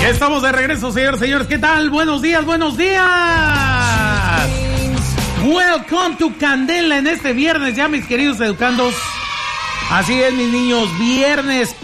Ya estamos de regreso, señores. ¿Qué tal? Buenos días. Welcome to Candela en este viernes, ya mis queridos educandos. Así es, mis niños, viernes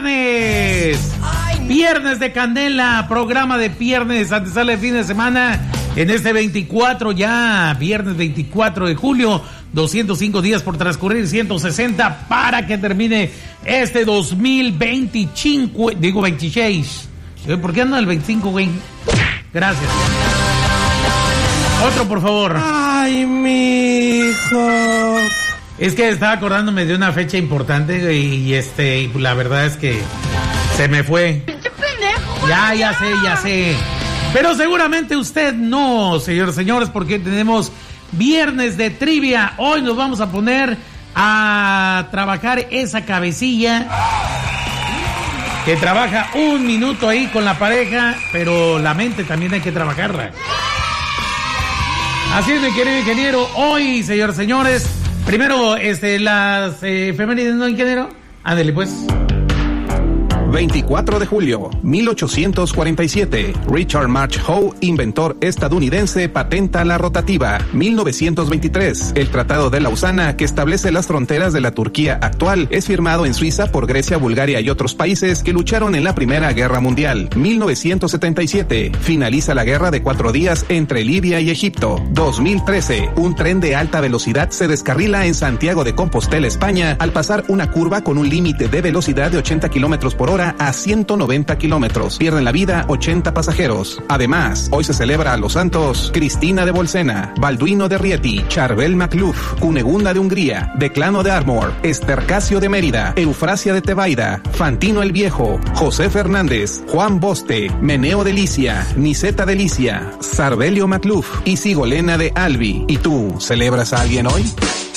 de Candela, programa de viernes, antes sale el fin de semana, en este 24 ya, viernes 24 de julio, 205 días por transcurrir, 160 para que termine este 2025, digo 26. ¿Por qué ando el 25, güey? Gracias. Otro, por favor. Ay, mijo. Es que estaba acordándome de una fecha importante y la verdad es que se me fue. Ya sé. Pero seguramente usted no, señores, porque tenemos viernes de trivia. Hoy nos vamos a poner a trabajar esa cabecilla que trabaja un minuto ahí con la pareja, pero la mente también hay que trabajarla. Así es, mi querido ingeniero. Hoy, señores, primero, las efemérides, ¿no, ingeniero? Ándale, pues. 24 de julio, 1847. Richard March Howe, inventor estadounidense, patenta la rotativa. 1923. El Tratado de Lausana, que establece las fronteras de la Turquía actual, es firmado en Suiza por Grecia, Bulgaria y otros países que lucharon en la Primera Guerra Mundial. 1977. Finaliza la Guerra de 4 días entre Libia y Egipto. 2013. Un tren de alta velocidad se descarrila en Santiago de Compostela, España, al pasar una curva con un límite de velocidad de 80 kilómetros por hora a 190 kilómetros. Pierden la vida 80 pasajeros. Además, hoy se celebra a los santos Cristina de Bolsena, Balduino de Rieti, Charbel Macluf, Cunegunda de Hungría, Declano de Armor, Estercasio de Mérida, Eufrasia de Tebaida, Fantino el Viejo, José Fernández, Juan Boste, Meneo de Licia, Niceta de Licia, Sarbelio Macluf y Sigolena de Albi. ¿Y tú celebras a alguien hoy?